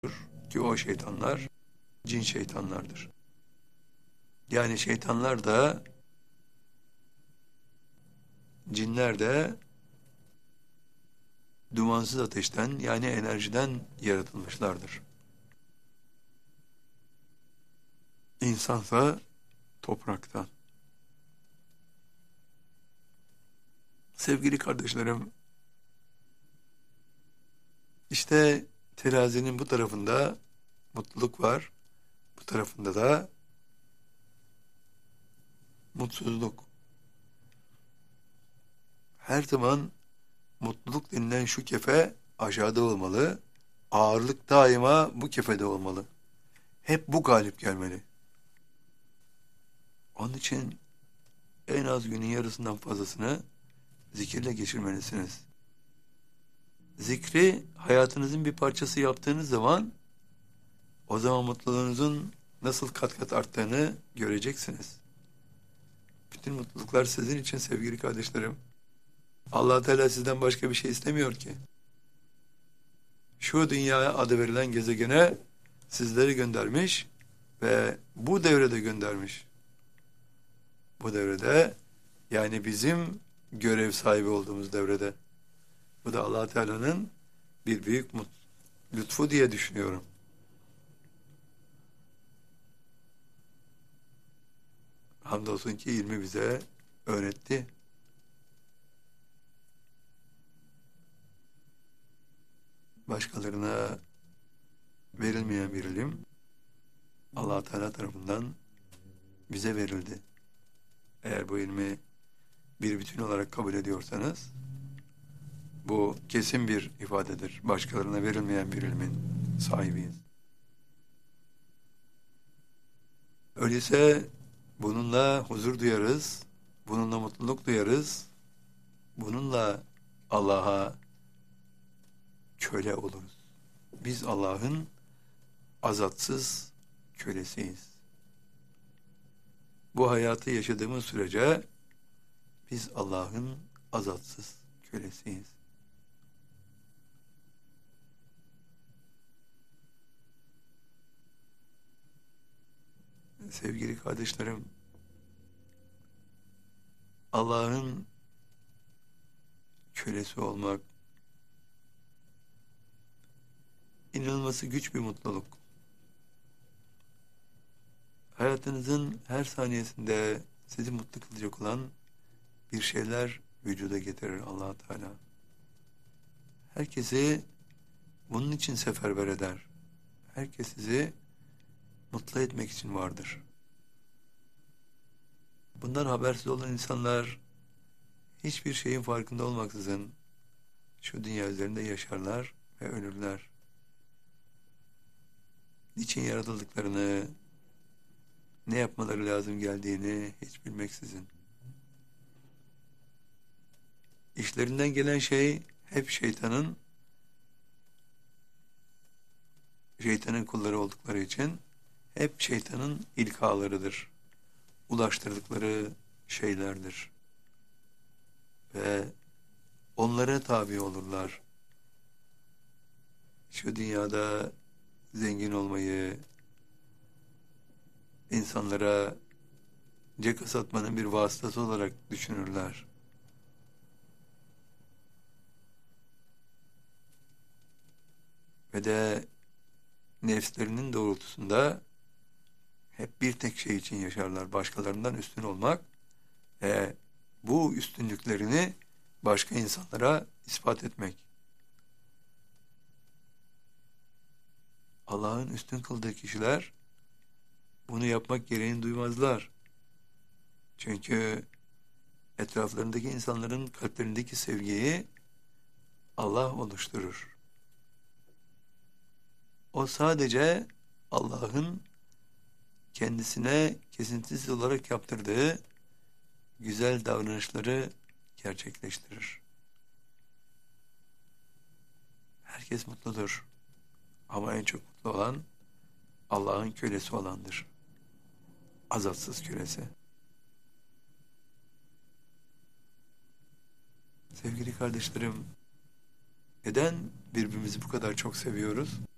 ki o şeytanlar cin şeytanlardır. Yani şeytanlar da cinler de dumansız ateşten yani enerjiden yaratılmışlardır. İnsansa topraktan. Sevgili kardeşlerim, işte terazinin bu tarafında mutluluk var, bu tarafında da mutsuzluk. Her zaman mutluluk denilen şu kefe aşağıda olmalı, ağırlık daima bu kefede olmalı. Hep bu galip gelmeli. Onun için en az günün yarısından fazlasını zikirle geçirmelisiniz. Zikri hayatınızın bir parçası yaptığınız zaman o zaman mutluluğunuzun nasıl kat kat arttığını göreceksiniz. Bütün mutluluklar sizin için sevgili kardeşlerim. Allah Teala sizden başka bir şey istemiyor ki. Şu dünyaya adı verilen gezegene sizleri göndermiş ve bu devrede göndermiş. Bu devrede yani bizim görev sahibi olduğumuz devrede. Bu da Allah Teala'nın bir büyük lütfu diye düşünüyorum. Hamdolsun ki ilmi bize öğretti. Başkalarına verilmeyen bir ilim Allah Teala tarafından bize verildi. Eğer bu ilmi bir bütün olarak kabul ediyorsanız bu kesin bir ifadedir. Başkalarına verilmeyen bir ilmin sahibiyiz. Öyleyse bununla huzur duyarız, bununla mutluluk duyarız, bununla Allah'a köle oluruz. Biz Allah'ın azatsız kölesiyiz. Bu hayatı yaşadığımız sürece biz Allah'ın azatsız kölesiyiz. Sevgili kardeşlerim, Allah'ın kölesi olmak inanılması güç bir mutluluk. Hayatınızın her saniyesinde sizi mutlu kılacak olan bir şeyler vücuda getirir Allah Teala. Herkesi bunun için seferber eder. Herkes sizi mutlu etmek için vardır. Bundan habersiz olan insanlar hiçbir şeyin farkında olmaksızın şu dünya üzerinde yaşarlar ve ölürler. Niçin yaratıldıklarını, ne yapmaları lazım geldiğini hiç bilmeksizin. İşlerinden gelen şey hep şeytanın kulları oldukları için hep şeytanın ilkalarıdır. Ulaştırdıkları şeylerdir. Ve onlara tabi olurlar. Şu dünyada zengin olmayı, insanlara caka satmanın bir vasıtası olarak düşünürler. Ve de nefslerinin doğrultusunda hep bir tek şey için yaşarlar. Başkalarından üstün olmak ve bu üstünlüklerini başka insanlara ispat etmek. Allah'ın üstün kıldığı kişiler bunu yapmak gereğini duymazlar. Çünkü etraflarındaki insanların kalplerindeki sevgiyi Allah oluşturur. O sadece Allah'ın kendisine kesintisiz olarak yaptırdığı güzel davranışları gerçekleştirir. Herkes mutludur. Ama en çok mutlu olan Allah'ın kölesi olandır. Azatsız kölesi. Sevgili kardeşlerim, neden birbirimizi bu kadar çok seviyoruz?